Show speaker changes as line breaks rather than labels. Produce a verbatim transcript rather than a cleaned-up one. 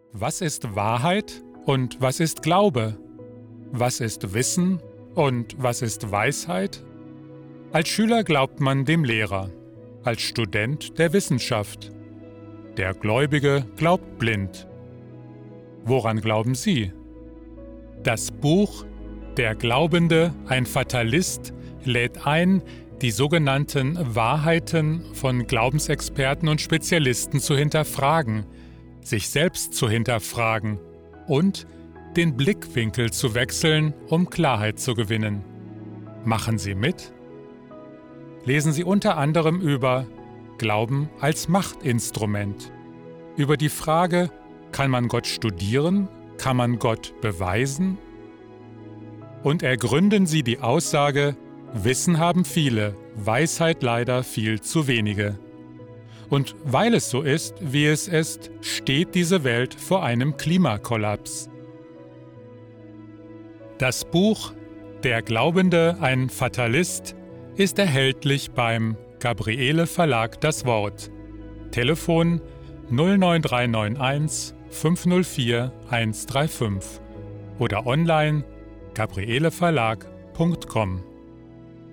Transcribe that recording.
Was ist Wahrheit und was ist Glaube? Was ist Wissen und was ist Weisheit? Als Schüler glaubt man dem Lehrer, als Student der Wissenschaft. Der Gläubige glaubt blind. Woran glauben Sie? Das Buch Der Glaubende, ein Fatalist lädt ein, die sogenannten Wahrheiten von Glaubensexperten und Spezialisten zu hinterfragen, sich selbst zu hinterfragen und den Blickwinkel zu wechseln, um Klarheit zu gewinnen. Machen Sie mit? Lesen Sie unter anderem über Glauben als Machtinstrument, über die Frage, kann man Gott studieren, kann man Gott beweisen? Und ergründen Sie die Aussage, Wissen haben viele, Weisheit leider viel zu wenige. Und weil es so ist, wie es ist, steht diese Welt vor einem Klimakollaps. Das Buch Der Glaubende, ein Fatalist ist erhältlich beim Gabriele Verlag Das Wort. Telefon null neun drei neun eins fünf null vier eins drei fünf oder online gabriele verlag punkt com.